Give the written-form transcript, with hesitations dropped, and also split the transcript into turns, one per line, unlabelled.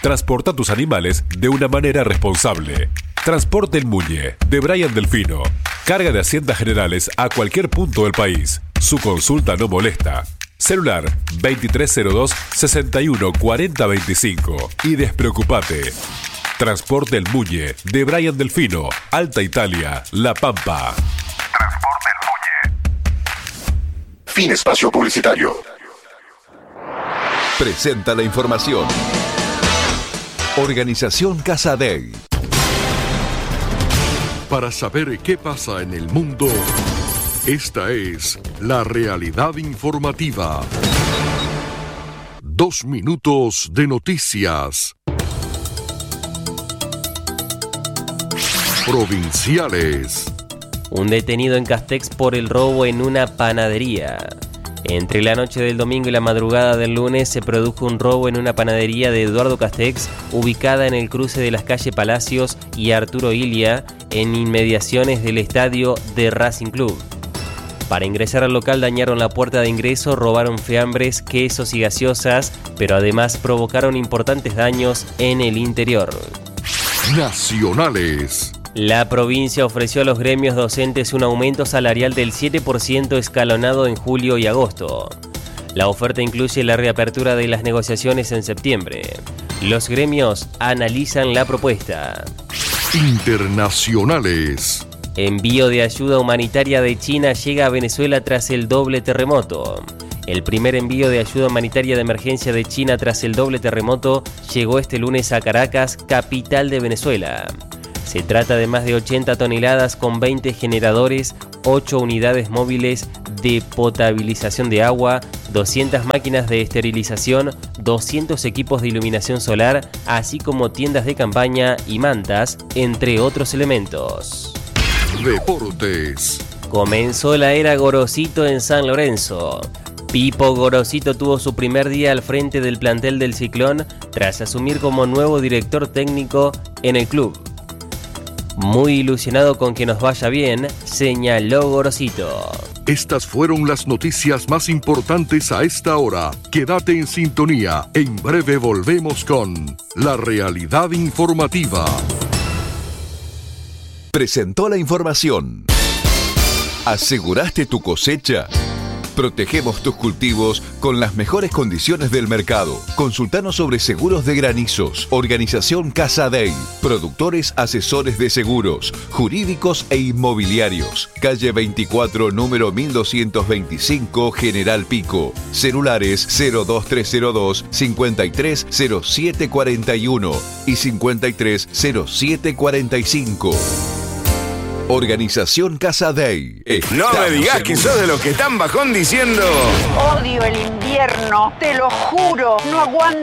Transporta tus animales de una manera responsable. Transporte El Muñe, de Brian Delfino. Carga de haciendas generales a cualquier punto del país. Su consulta no molesta. Celular 2302-614025. Y despreocupate. Transporte El Muñe, de Brian Delfino. Alta Italia, La Pampa.
Transporte El Muñe. Fin espacio publicitario.
Presenta la información. Organización Casa Dei.
Para saber qué pasa en el mundo, esta es la realidad informativa. 2 minutos de noticias. Provinciales.
Un detenido en Castex por el robo en una panadería. Entre la noche del domingo y la madrugada del lunes se produjo un robo en una panadería de Eduardo Castex, ubicada en el cruce de las calles Palacios y Arturo Ilia, en inmediaciones del estadio de Racing Club. Para ingresar al local dañaron la puerta de ingreso, robaron fiambres, quesos y gaseosas, pero además provocaron importantes daños en el interior.
Nacionales.
La provincia ofreció a los gremios docentes un aumento salarial del 7% escalonado en julio y agosto. La oferta incluye la reapertura de las negociaciones en septiembre. Los gremios analizan la propuesta.
Internacionales.
Envío de ayuda humanitaria de China llega a Venezuela tras el doble terremoto. El primer envío de ayuda humanitaria de emergencia de China tras el doble terremoto llegó este lunes a Caracas, capital de Venezuela. Se trata de más de 80 toneladas con 20 generadores, 8 unidades móviles de potabilización de agua, 200 máquinas de esterilización, 200 equipos de iluminación solar, así como tiendas de campaña y mantas, entre otros elementos.
Deportes.
Comenzó la era Gorosito en San Lorenzo. Pipo Gorosito tuvo su primer día al frente del plantel del Ciclón tras asumir como nuevo director técnico en el club. Muy ilusionado con que nos vaya bien, señaló Gorosito.
Estas fueron las noticias más importantes a esta hora. Quédate en sintonía. En breve volvemos con la realidad informativa.
Presentó la información. ¿Aseguraste tu cosecha? Protegemos tus cultivos con las mejores condiciones del mercado. Consultanos sobre seguros de granizos. Organización Casa Dei. Productores asesores de seguros, jurídicos e inmobiliarios. Calle 24, número 1225, General Pico. Celulares 02302 530741 y 530745. Organización Casa Dei.
No me digas que sos de los que están bajón diciendo:
odio el invierno, te lo juro, no aguanto.